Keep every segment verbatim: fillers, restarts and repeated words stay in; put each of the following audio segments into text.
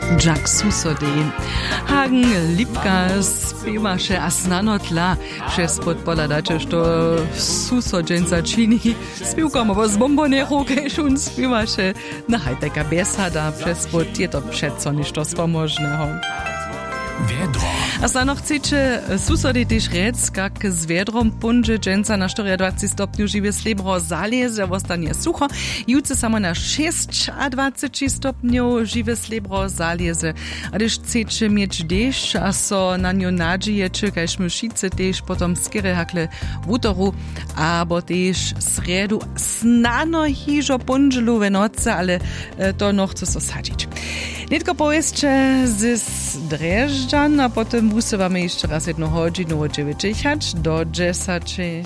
Jack Susody. Hagen Lipka spiewaše a snanotla, že spod dače, što Susodženca čini spivkom ovo z bomboneru, kejž on spiewaše na hajteka besada, přes spod je to přeco ništo spomožného. Wiedro. A sa no chcete susody tyž rec, kak s viedrom punže dženca na dvacet stopňu živé slibro zalieze, ostanie sucho. Juce samo na dvacet šest stopňu živé slibro zalieze. A když chcete mieć dešť a so na ňu nadžijete, kajž myšice tež potom skere hakle v útoru, abo tež sredu snano hižo punželu ve noce, ale to no chce so sadzić. Netko powiedzcie z Drežďan a potom musíme ještě raz jednu hodinu od dziewięć do dziesięć.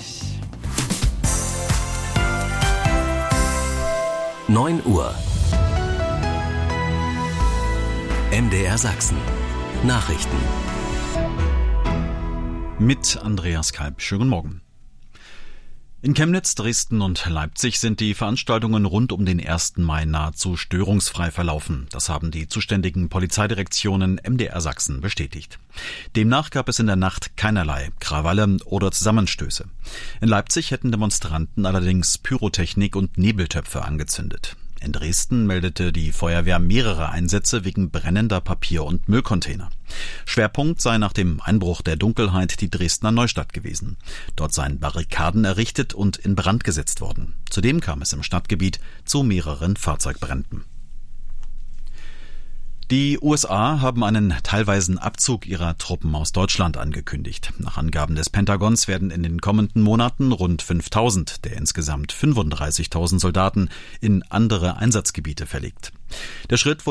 neun Uhr. M D R Sachsen. Nachrichten. Mit Andreas Kalb. Schönen Morgen. In Chemnitz, Dresden und Leipzig sind die Veranstaltungen rund um den ersten Mai nahezu störungsfrei verlaufen. Das haben die zuständigen Polizeidirektionen M D R Sachsen bestätigt. Demnach gab es in der Nacht keinerlei Krawalle oder Zusammenstöße. In Leipzig hätten Demonstranten allerdings Pyrotechnik und Nebeltöpfe angezündet. In Dresden meldete die Feuerwehr mehrere Einsätze wegen brennender Papier- und Müllcontainer. Schwerpunkt sei nach dem Einbruch der Dunkelheit die Dresdner Neustadt gewesen. Dort seien Barrikaden errichtet und in Brand gesetzt worden. Zudem kam es im Stadtgebiet zu mehreren Fahrzeugbränden. Die U S A haben einen teilweisen Abzug ihrer Truppen aus Deutschland angekündigt. Nach Angaben des Pentagons werden in den kommenden Monaten rund fünftausend der insgesamt fünfunddreißigtausend Soldaten in andere Einsatzgebiete verlegt. Der Schritt